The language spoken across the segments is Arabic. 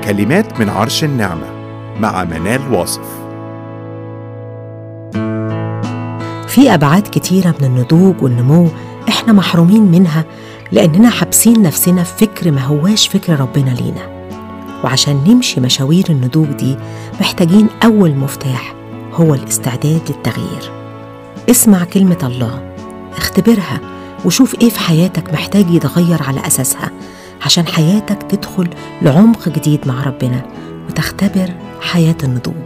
كلمات من عرش النعمة مع منال واصف. في أبعاد كتيرة من النضوج والنمو إحنا محرومين منها لأننا حابسين نفسنا في فكر ما هواش فكر ربنا لينا. وعشان نمشي مشاوير النضوج دي محتاجين أول مفتاح هو الاستعداد للتغيير. اسمع كلمة الله، اختبرها وشوف إيه في حياتك محتاج يتغير على أساسها عشان حياتك تدخل لعمق جديد مع ربنا وتختبر حياة النضوج.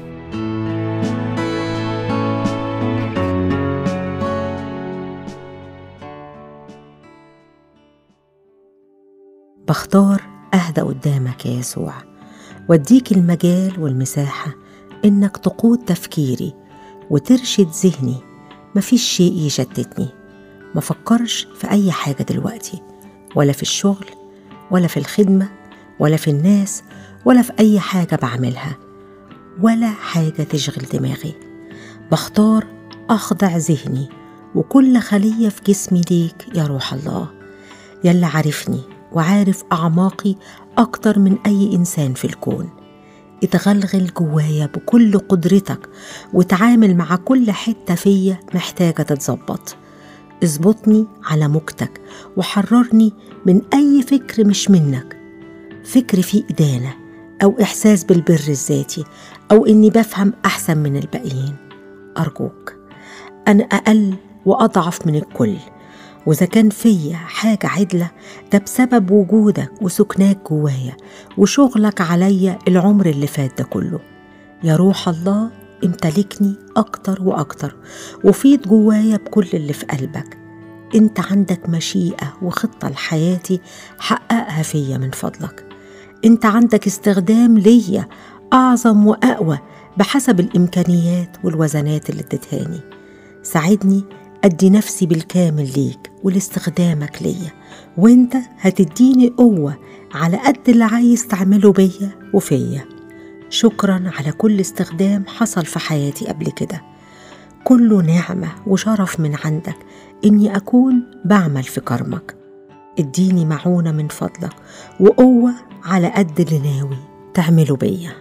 بختار أهدى قدامك يا يسوع واديك المجال والمساحة إنك تقود تفكيري وترشد ذهني. مفيش شيء يشتتني، مفكرش في أي حاجة دلوقتي، ولا في الشغل ولا في الخدمة ولا في الناس ولا في أي حاجة بعملها، ولا حاجة تشغل دماغي. بختار أخضع ذهني وكل خلية في جسمي ليك يا روح الله، يلي عارفني وعارف أعماقي أكتر من أي إنسان في الكون. اتغلغل جوايا بكل قدرتك وتعامل مع كل حتة فيا محتاجة تتظبط. اظبطني على موجتك وحررني من أي فكر مش منك، فكر فيه إدانة أو إحساس بالبر الذاتي أو إني بفهم أحسن من الباقيين. أرجوك، أنا أقل وأضعف من الكل، وإذا كان فيا حاجة عدلة ده بسبب وجودك وسكناك جوايا وشغلك عليا العمر اللي فات ده كله. يا روح الله امتلكني أكتر وأكتر وفيض جوايا بكل اللي في قلبك. انت عندك مشيئة وخطة لحياتي، حققها فيا من فضلك. انت عندك استخدام ليا أعظم وأقوى بحسب الإمكانيات والوزنات اللي اديتهاني. ساعدني أدي نفسي بالكامل ليك ولاستخدامك ليا، وانت هتديني قوة على قد اللي عايز تعمله بيا وفيا. شكرا على كل استخدام حصل في حياتي قبل كده، كله نعمة وشرف من عندك إني أكون بعمل في كرمك. اديني معونة من فضلك وقوة على قد اللي ناوي تعمله بيا.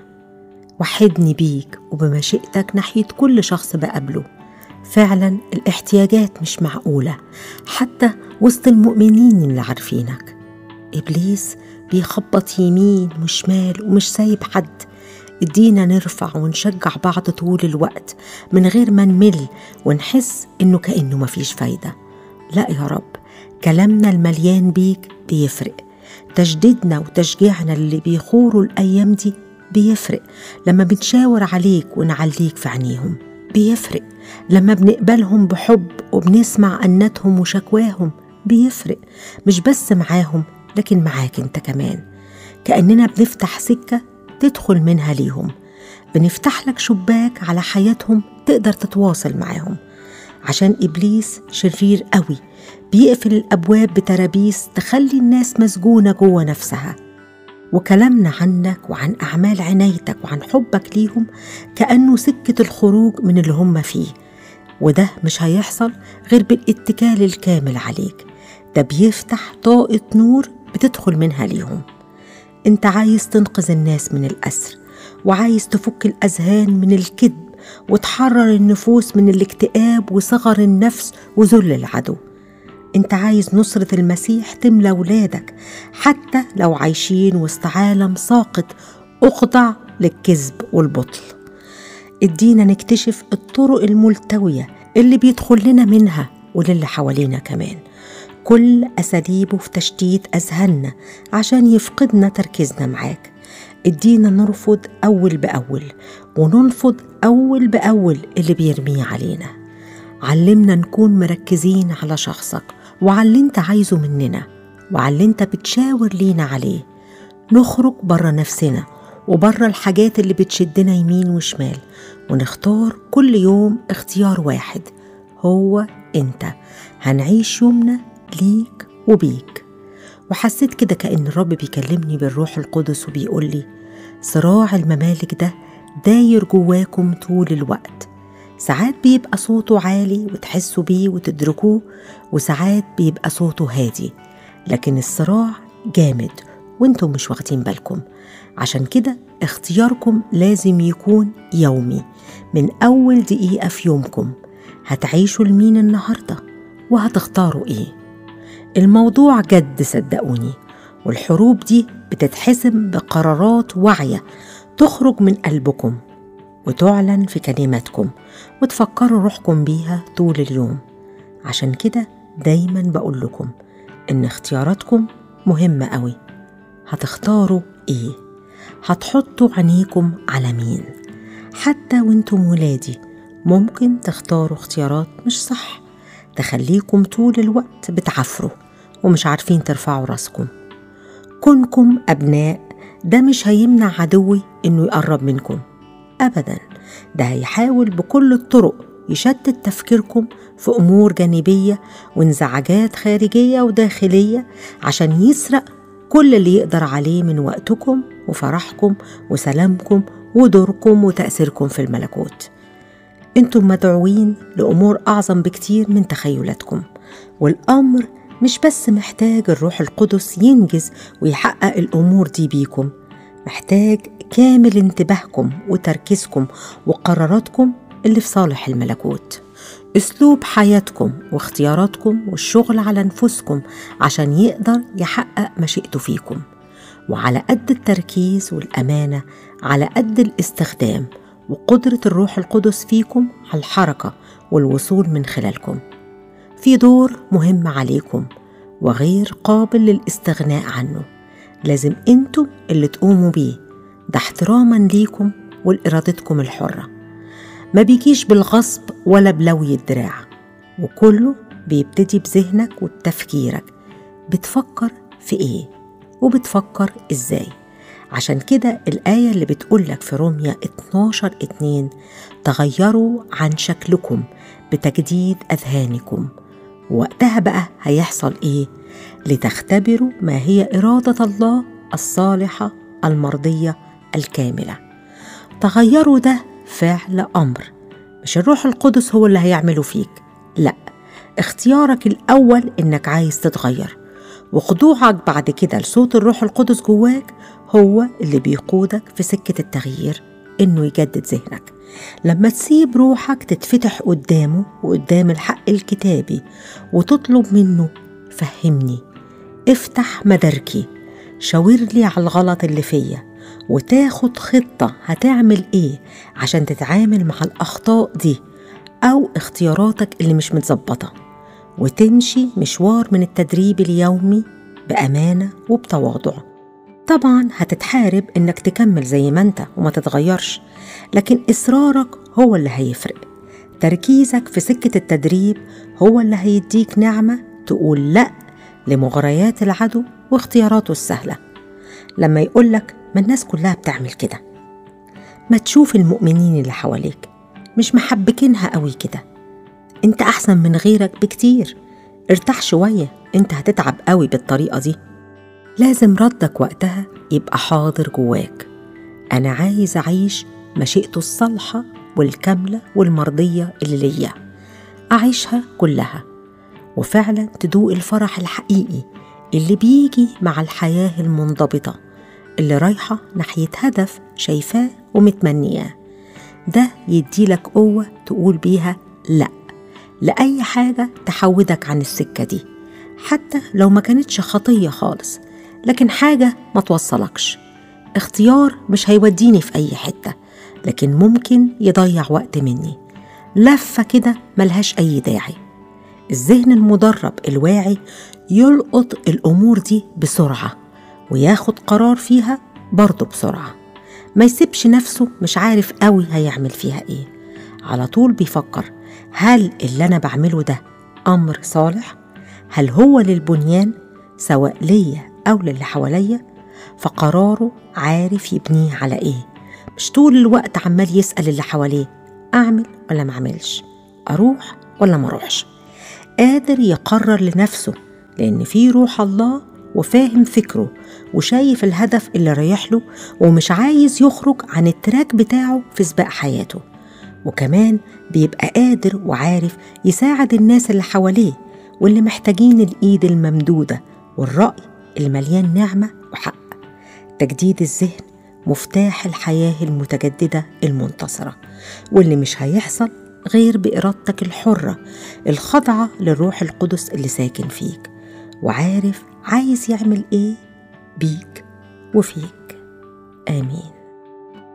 وحدني بيك وبمشيئتك ناحية كل شخص بقابله. فعلا الاحتياجات مش معقولة حتى وسط المؤمنين اللي عارفينك. إبليس بيخبط يمين وشمال ومش سايب حد. ادينا نرفع ونشجع بعض طول الوقت من غير ما نمل ونحس إنه كأنه مفيش فايدة. لا يا رب، كلامنا المليان بيك بيفرق. تجديدنا وتشجيعنا اللي بيخوروا الأيام دي بيفرق. لما بنشاور عليك ونعليك في عينيهم بيفرق. لما بنقبلهم بحب وبنسمع أناتهم وشكواهم بيفرق. مش بس معاهم لكن معاك انت كمان. كأننا بنفتح سكة تدخل منها ليهم، بنفتح لك شباك على حياتهم تقدر تتواصل معاهم. عشان إبليس شرير قوي بيقفل الأبواب بترابيس تخلي الناس مسجونة جوه نفسها. وكلامنا عنك وعن أعمال عنايتك وعن حبك ليهم كأنه سكة الخروج من اللي هم فيه، وده مش هيحصل غير بالاتكال الكامل عليك. ده بيفتح طاقة نور بتدخل منها ليهم. انت عايز تنقذ الناس من الأسر، وعايز تفك الأذهان من الكذب وتحرر النفوس من الاكتئاب وصغر النفس وذل العدو. انت عايز نصرة المسيح تملى ولادك حتى لو عايشين وسط عالم ساقط أخضع للكذب والبطل. ادينا نكتشف الطرق الملتوية اللي بيدخل لنا منها وللي حوالينا كمان، كل أساليبه في تشتيت أذهاننا عشان يفقدنا تركيزنا معاك. ادينا نرفض أول بأول وننفض أول بأول اللي بيرميه علينا. علمنا نكون مركزين على شخصك وعلى اللي انت عايزه مننا وعلى اللي انت بتشاور لينا عليه. نخرج برا نفسنا وبرا الحاجات اللي بتشدنا يمين وشمال، ونختار كل يوم اختيار واحد هو انت. هنعيش يومنا ليك وبيك. وحسيت كده كأن الرب بيكلمني بالروح القدس وبيقول لي صراع الممالك ده داير جواكم طول الوقت. ساعات بيبقى صوته عالي وتحسوا بيه وتدركوه، وساعات بيبقى صوته هادي، لكن الصراع جامد وانتم مش واخدين بالكم. عشان كده اختياركم لازم يكون يومي، من أول دقيقة في يومكم هتعيشوا لمين النهاردة وهتختاروا ايه. الموضوع جد صدقوني، والحروب دي بتتحسم بقرارات واعية تخرج من قلبكم وتعلن في كلماتكم وتفكروا روحكم بيها طول اليوم. عشان كده دايما بقول لكم إن اختياراتكم مهمة قوي. هتختاروا إيه؟ هتحطوا عينيكم على مين؟ حتى وانتم ولادي ممكن تختاروا اختيارات مش صح تخليكم طول الوقت بتعفروا ومش عارفين ترفعوا راسكم. كونكم أبناء ده مش هيمنع عدوي إنه يقرب منكم أبدا، ده هيحاول بكل الطرق يشتت تفكيركم في أمور جانبية وانزعاجات خارجية وداخلية عشان يسرق كل اللي يقدر عليه من وقتكم وفرحكم وسلامكم ودوركم وتأثيركم في الملكوت. انتم مدعوين لأمور أعظم بكتير من تخيلاتكم، والأمر مش بس محتاج الروح القدس ينجز ويحقق الأمور دي بيكم، محتاج كامل انتباهكم وتركيزكم وقراراتكم اللي في صالح الملكوت، أسلوب حياتكم واختياراتكم والشغل على نفسكم عشان يقدر يحقق مشيئته فيكم. وعلى قد التركيز والأمانة على قد الاستخدام وقدرة الروح القدس فيكم على الحركة والوصول من خلالكم. في دور مهم عليكم وغير قابل للاستغناء عنه، لازم انتم اللي تقوموا بيه، ده احتراما ليكم ولإرادتكم الحرة. ما بيجيش بالغصب ولا بلوي الدراع، وكله بيبتدي بذهنك وبتفكيرك، بتفكر في ايه وبتفكر ازاي. عشان كده الآية اللي بتقولك في روميا 12:2 تغيروا عن شكلكم بتجديد أذهانكم. وقتها بقى هيحصل ايه؟ لتختبروا ما هي إرادة الله الصالحة المرضية الكاملة. تغيروا ده فعل أمر، مش الروح القدس هو اللي هيعمله فيك، لا، اختيارك الأول إنك عايز تتغير، وخضوعك بعد كده لصوت الروح القدس جواك هو اللي بيقودك في سكة التغيير، إنه يجدد ذهنك. لما تسيب روحك تتفتح قدامه وقدام الحق الكتابي وتطلب منه فهمني، افتح مداركي، شاور لي على الغلط اللي فيا، وتاخد خطة هتعمل ايه عشان تتعامل مع الأخطاء دي أو اختياراتك اللي مش متظبطة، وتمشي مشوار من التدريب اليومي بأمانة وبتواضع. طبعا هتتحارب إنك تكمل زي ما انت وما تتغيرش، لكن إصرارك هو اللي هيفرق. تركيزك في سكة التدريب هو اللي هيديك نعمة تقول لأ لمغريات العدو واختياراته السهلة. لما يقولك ما الناس كلها بتعمل كده، ما تشوف المؤمنين اللي حواليك مش محبكينها قوي كده، انت أحسن من غيرك بكتير، ارتاح شوية، انت هتتعب قوي بالطريقة دي. لازم ردك وقتها يبقى حاضر جواك، أنا عايز أعيش مشيئته الصالحة والكاملة والمرضية اللي ليا، أعيشها كلها، وفعلا تدوق الفرح الحقيقي اللي بيجي مع الحياة المنضبطة اللي رايحة ناحية هدف شايفاه ومتمنياه. ده يديلك قوة تقول بيها لأ لأي حاجة تحودك عن السكة دي، حتى لو ما كانتش خطية خالص، لكن حاجة ما توصلكش. اختيار مش هيوديني في أي حتة، لكن ممكن يضيع وقت مني، لفة كده ملهاش أي داعي. الذهن المدرب الواعي يلقط الأمور دي بسرعة وياخد قرار فيها برضه بسرعة، ما يسيبش نفسه مش عارف قوي هيعمل فيها ايه، على طول بيفكر هل اللي أنا بعمله ده أمر صالح؟ هل هو للبنيان سواء ليا أو للي حواليا؟ فقراره عارف يبنيه على ايه، مش طول الوقت عمال يسأل اللي حواليه أعمل ولا ما أعملش، أروح ولا ما أروحش. قادر يقرر لنفسه لأن في روح الله وفاهم فكره وشايف الهدف اللي رايح له، ومش عايز يخرج عن التراك بتاعه في سباق حياته. وكمان بيبقى قادر وعارف يساعد الناس اللي حواليه واللي محتاجين الإيد الممدودة والرأي المليان نعمة وحق. تجديد الذهن مفتاح الحياة المتجددة المنتصرة، واللي مش هيحصل غير بإرادتك الحرة الخاضعة للروح القدس اللي ساكن فيك وعارف عايز يعمل إيه بيك وفيك. آمين.